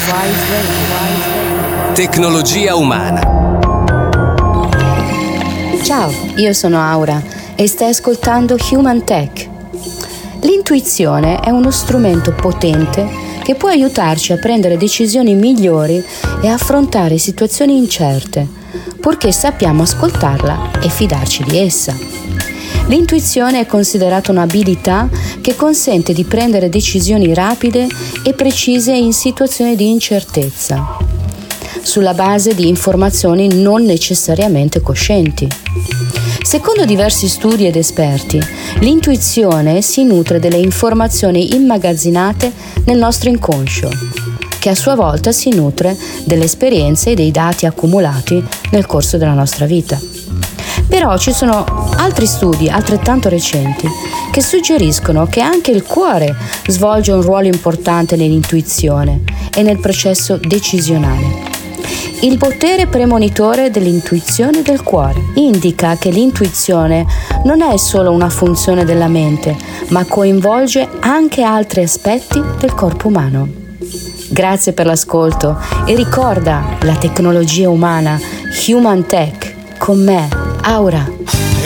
Tecnologia umana. Ciao, io sono Aura e stai ascoltando Human Tech. L'intuizione è uno strumento potente che può aiutarci a prendere decisioni migliori e affrontare situazioni incerte, purché sappiamo ascoltarla e fidarci di essa. L'intuizione è considerata un'abilità che consente di prendere decisioni rapide e precise in situazioni di incertezza, sulla base di informazioni non necessariamente coscienti. Secondo diversi studi ed esperti, l'intuizione si nutre delle informazioni immagazzinate nel nostro inconscio, che a sua volta si nutre delle esperienze e dei dati accumulati nel corso della nostra vita. Però ci sono altri studi altrettanto recenti che suggeriscono che anche il cuore svolge un ruolo importante nell'intuizione e nel processo decisionale. Il potere premonitore dell'intuizione del cuore indica che l'intuizione non è solo una funzione della mente, ma coinvolge anche altri aspetti del corpo umano. Grazie per l'ascolto e ricorda la tecnologia umana, Human Tech, con me, Aura.